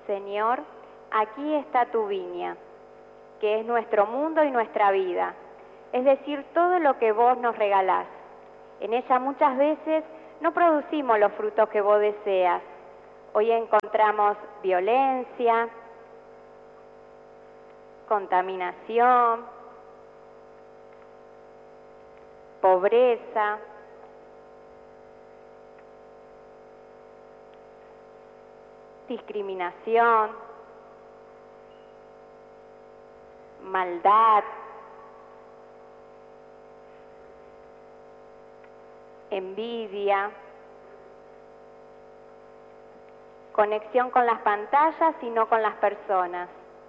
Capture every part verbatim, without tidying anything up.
Señor, aquí está tu viña, que es nuestro mundo y nuestra vida, es decir, todo lo que vos nos regalás. En ella muchas veces no producimos los frutos que vos deseas. Hoy encontramos violencia, contaminación, pobreza, discriminación, maldad, envidia, conexión con las pantallas y no con las personas.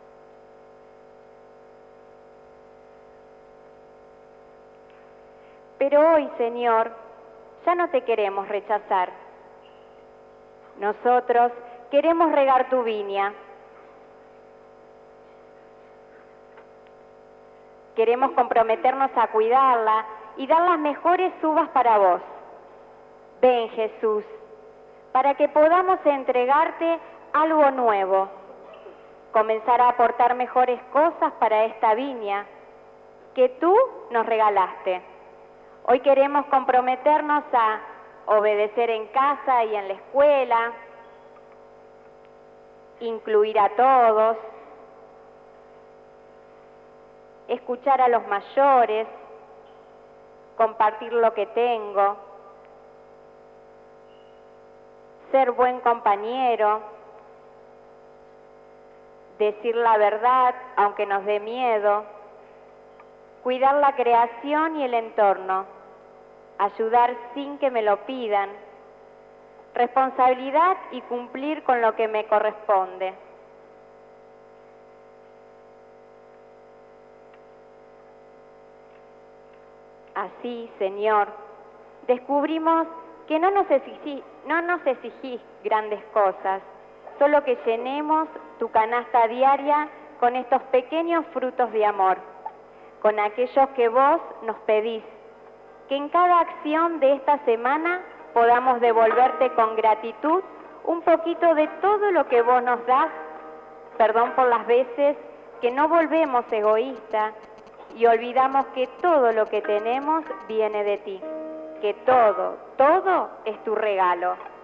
Pero hoy, Señor, ya no te queremos rechazar. Nosotros queremos regar tu viña. Queremos comprometernos a cuidarla y dar las mejores uvas para vos. Ven, Jesús, para que podamos entregarte algo nuevo, comenzar a aportar mejores cosas para esta viña que tú nos regalaste. Hoy queremos comprometernos a obedecer en casa y en la escuela, incluir a todos, escuchar a los mayores, compartir lo que tengo, ser buen compañero, decir la verdad aunque nos dé miedo, cuidar la creación y el entorno, ayudar sin que me lo pidan, responsabilidad y cumplir con lo que me corresponde. Así, Señor, descubrimos que no nos exigís, no nos exigís grandes cosas, solo que llenemos tu canasta diaria con estos pequeños frutos de amor, con aquellos que vos nos pedís, que en cada acción de esta semana podamos devolverte con gratitud un poquito de todo lo que vos nos das, perdón por las veces que no volvemos egoístas y olvidamos que todo lo que tenemos viene de ti, que todo, todo es tu regalo.